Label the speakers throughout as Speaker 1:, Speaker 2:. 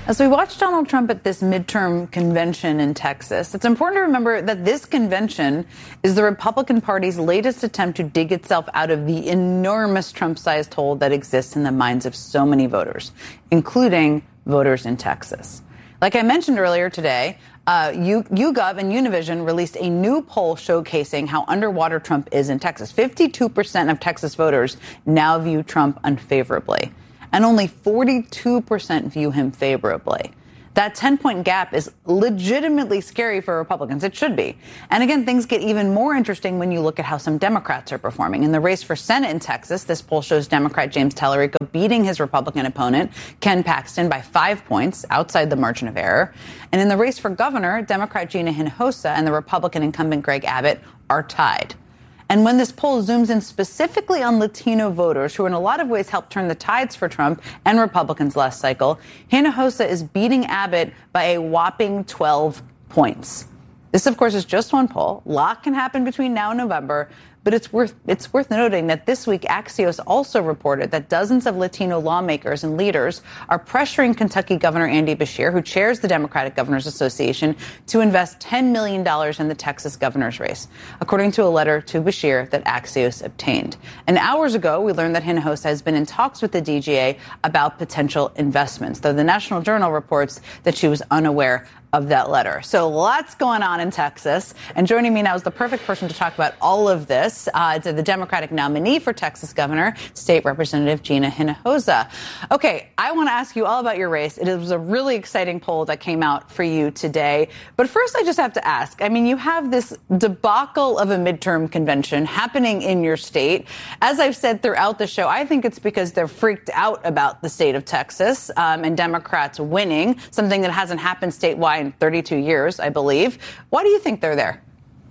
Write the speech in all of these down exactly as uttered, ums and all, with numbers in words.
Speaker 1: As we watch Donald Trump at this midterm convention in Texas, it's important to remember that this convention is the Republican Party's latest attempt to dig itself out of the enormous Trump-sized hole that exists in the minds of so many voters, including voters in Texas. Like I mentioned earlier today, uh, YouGov and Univision released a new poll showcasing how underwater Trump is in Texas. fifty-two percent of Texas voters now view Trump unfavorably, and only forty-two percent view him favorably. That ten-point gap is legitimately scary for Republicans. It should be. And again, things get even more interesting when you look at how some Democrats are performing. In the race for Senate in Texas, this poll shows Democrat James Tallarico beating his Republican opponent, Ken Paxton, by five points, outside the margin of error. And in the race for governor, Democrat Gina Hinojosa and the Republican incumbent Greg Abbott are tied. And when this poll zooms in specifically on Latino voters, who in a lot of ways helped turn the tides for Trump and Republicans last cycle, Hinojosa is beating Abbott by a whopping twelve points. This, of course, is just one poll. A lot can happen between now and November. But it's worth it's worth noting that this week, Axios also reported that dozens of Latino lawmakers and leaders are pressuring Kentucky Governor Andy Beshear, who chairs the Democratic Governors Association, to invest ten million dollars in the Texas governor's race, according to a letter to Beshear that Axios obtained. And hours ago, we learned that Hinojosa has been in talks with the D G A about potential investments, though the National Journal reports that she was unaware of that letter. So lots going on in Texas. And joining me now is the perfect person to talk about all of this. Uh, it's the Democratic nominee for Texas governor, State Representative Gina Hinojosa. Okay, I want to ask you all about your race. It was a really exciting poll that came out for you today. But first, I just have to ask, I mean, you have this debacle of a midterm convention happening in your state. As I've said throughout the show, I think it's because they're freaked out about the state of Texas um, and Democrats winning, something that hasn't happened statewide in thirty-two years, I believe. Why do you think they're there?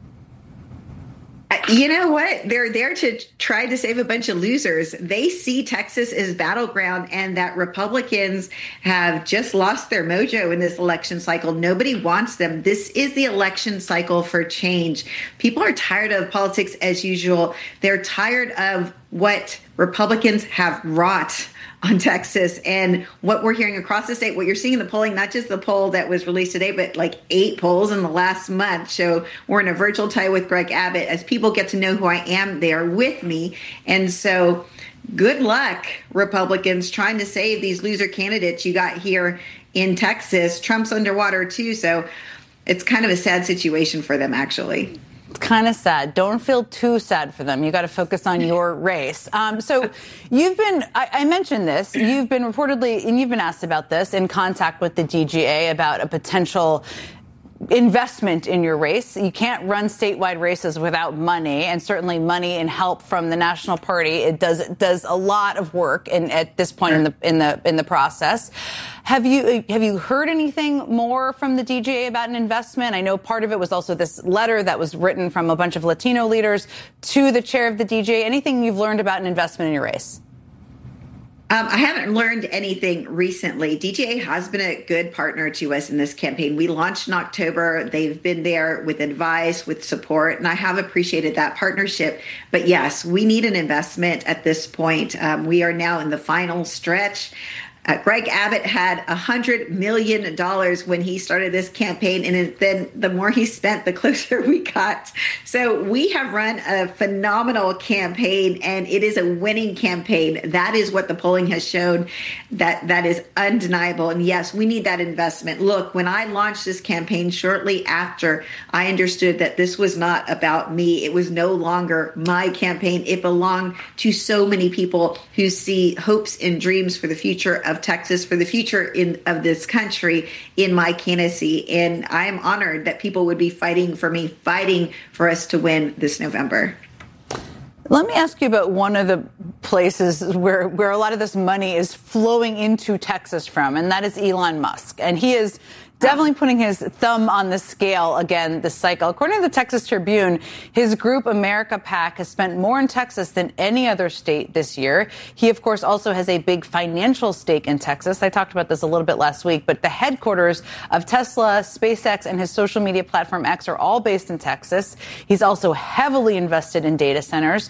Speaker 2: You know what? They're there to try to save a bunch of losers. They see Texas as battleground and that Republicans have just lost their mojo in this election cycle. Nobody wants them. This is the election cycle for change. People are tired of politics as usual. They're tired of what Republicans have wrought on Texas and what we're hearing across the state, what you're seeing in the polling, not just the poll that was released today, but like eight polls in the last month show we're in a virtual tie with Greg Abbott. As people get to know who I am, they are with me. And so good luck, Republicans, trying to save these loser candidates you got here in Texas. Trump's underwater, too. So it's kind of a sad situation for them, actually.
Speaker 1: It's kind of sad. Don't feel too sad for them. You got to focus on your race. Um, so you've been, I, I mentioned this, you've been reportedly, and you've been asked about this, in contact with the D G A about a potential investment in your race. You can't run statewide races without money, and certainly money and help from the national party. It does does a lot of work in, at this point in the in the in the process. Have you have you heard anything more from the D G A about an investment? I know part of it was also this letter that was written from a bunch of Latino leaders to the chair of the D G A. Anything you've learned about an investment in your race?
Speaker 2: Um, I haven't learned anything recently. D G A has been a good partner to us in this campaign. We launched in October. They've been there with advice, with support, and I have appreciated that partnership. But yes, we need an investment at this point. Um, we are now in the final stretch. Uh, Greg Abbott had one hundred million dollars when he started this campaign, and then the more he spent, the closer we got. So we have run a phenomenal campaign, and it is a winning campaign. That is what the polling has shown. That that is undeniable. And yes, we need that investment. Look, when I launched this campaign shortly after, I understood that this was not about me. It was no longer my campaign. It belonged to so many people who see hopes and dreams for the future of Texas, for the future in of this country in my candidacy. And I'm honored that people would be fighting for me, fighting for us to win this November.
Speaker 1: Let me ask you about one of the places where, where a lot of this money is flowing into Texas from, and that is Elon Musk. And he is definitely putting his thumb on the scale again this cycle. According to the Texas Tribune, his group America PAC has spent more in Texas than any other state this year. He, of course, also has a big financial stake in Texas. I talked about this a little bit last week, but the headquarters of Tesla, SpaceX, and his social media platform X are all based in Texas. He's also heavily invested in data centers.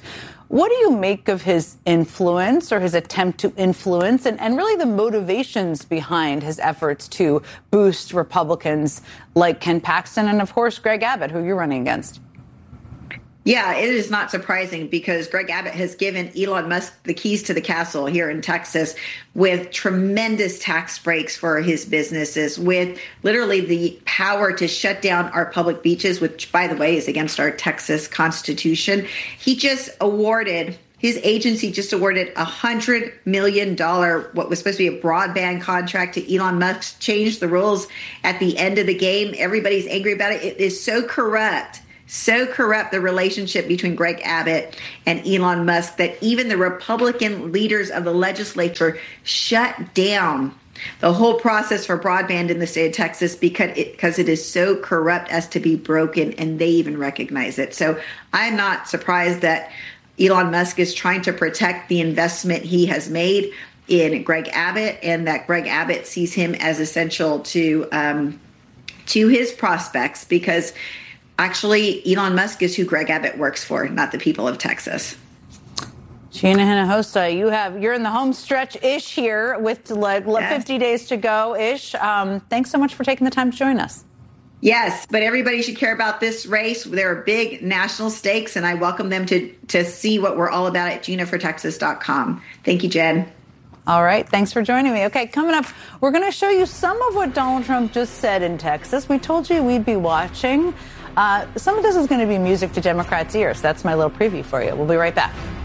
Speaker 1: What do you make of his influence or his attempt to influence and, and really the motivations behind his efforts to boost Republicans like Ken Paxton and, of course, Greg Abbott, who you're running against?
Speaker 2: Yeah, it is not surprising because Greg Abbott has given Elon Musk the keys to the castle here in Texas with tremendous tax breaks for his businesses, with literally the power to shut down our public beaches, which, by the way, is against our Texas Constitution. He just awarded His agency just awarded a one hundred million dollars, what was supposed to be a broadband contract to Elon Musk, changed the rules at the end of the game. Everybody's angry about it. It is so corrupt. So corrupt, the relationship between Greg Abbott and Elon Musk, that even the Republican leaders of the legislature shut down the whole process for broadband in the state of Texas because it, because it is so corrupt as to be broken, and they even recognize it. So I'm not surprised that Elon Musk is trying to protect the investment he has made in Greg Abbott, and that Greg Abbott sees him as essential to um, to his prospects, because actually, Elon Musk is who Greg Abbott works for, not the people of Texas.
Speaker 1: Gina Hinojosa, you have you're in the home stretch-ish here with like yes. fifty days to go-ish. Um, thanks so much for taking the time to join us.
Speaker 2: Yes, but everybody should care about this race. There are big national stakes, and I welcome them to to see what we're all about at gina for texas dot com. Thank you, Jen.
Speaker 1: All right. Thanks for joining me. Okay, coming up, we're going to show you some of what Donald Trump just said in Texas. We told you we'd be watching. Uh, some of this is going to be music to Democrats' ears. That's my little preview for you. We'll be right back.